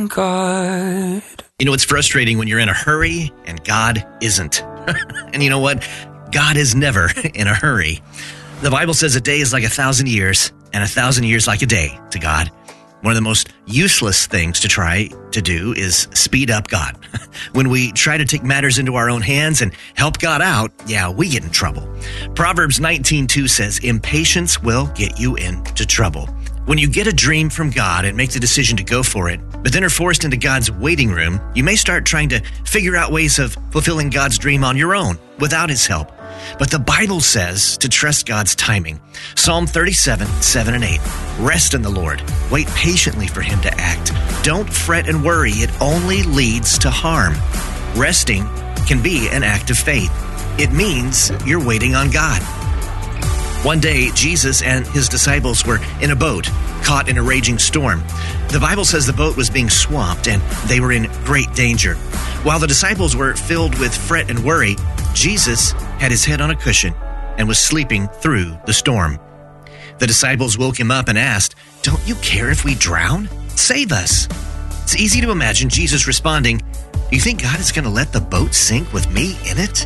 God. You know, it's frustrating when you're in a hurry and God isn't. And you know what? God is never in a hurry. The Bible says a day is like 1,000 years and 1,000 years like a day to God. One of the most useless things to try to do is speed up God. When we try to take matters into our own hands and help God out, we get in trouble. Proverbs 19:2 says, impatience will get you into trouble. When you get a dream from God and make the decision to go for it, but then are forced into God's waiting room, you may start trying to figure out ways of fulfilling God's dream on your own without His help. But the Bible says to trust God's timing. Psalm 37:7-8. Rest in the Lord. Wait patiently for Him to act. Don't fret and worry. It only leads to harm. Resting can be an act of faith. It means you're waiting on God. One day, Jesus and His disciples were in a boat, caught in a raging storm. The Bible says the boat was being swamped and they were in great danger. While the disciples were filled with fret and worry, Jesus had His head on a cushion and was sleeping through the storm. The disciples woke Him up and asked, "Don't you care if we drown? Save us." It's easy to imagine Jesus responding, "Do you think God is going to let the boat sink with me in it?"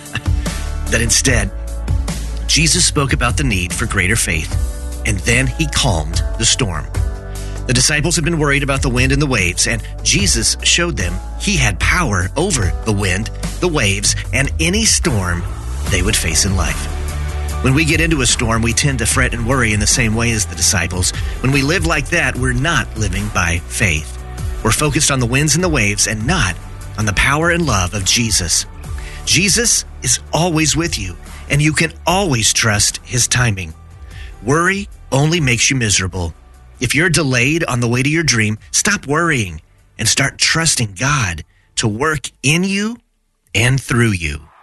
That instead, Jesus spoke about the need for greater faith, and then He calmed the storm. The disciples had been worried about the wind and the waves, and Jesus showed them He had power over the wind, the waves, and any storm they would face in life. When we get into a storm, we tend to fret and worry in the same way as the disciples. When we live like that, we're not living by faith. We're focused on the winds and the waves and not on the power and love of Jesus. Jesus is always with you, and you can always trust His timing. Worry only makes you miserable. If you're delayed on the way to your dream, stop worrying and start trusting God to work in you and through you.